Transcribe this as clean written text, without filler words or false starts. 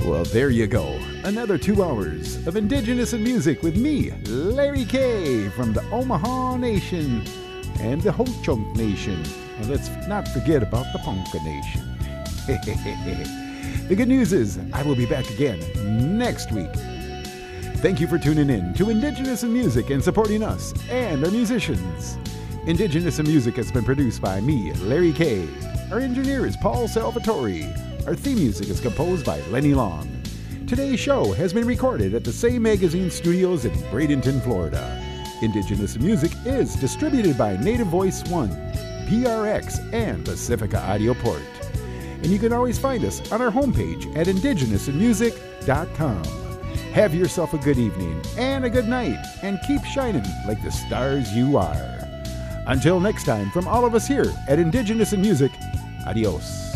Well, there you go. Another 2 hours of Indigenous in Music with me, Larry K. from the Omaha Nation and the Ho-Chunk Nation. And let's not forget about the Ponca Nation. The good news is I will be back again next week. Thank you for tuning in to Indigenous in Music and supporting us and our musicians. Indigenous in Music has been produced by me, Larry K. Our engineer is Paul Salvatore. Our theme music is composed by Lenny Long. Today's show has been recorded at the Say Magazine Studios in Bradenton, Florida. Indigenous in Music is distributed by Native Voice One, PRX, and Pacifica Audio Port. And you can always find us on our homepage at indigenousinmusic.com. Have yourself a good evening and a good night, and keep shining like the stars you are. Until next time, from all of us here at Indigenous in Music, adios.